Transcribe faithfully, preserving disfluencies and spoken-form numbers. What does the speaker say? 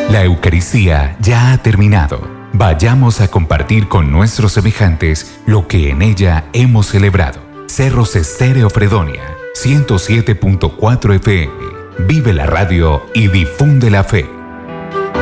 La Eucaristía ya ha terminado. Vayamos a compartir con nuestros semejantes lo que en ella hemos celebrado. Cerros Estéreo Fredonia, ciento siete punto cuatro F M. Vive la radio y difunde la fe.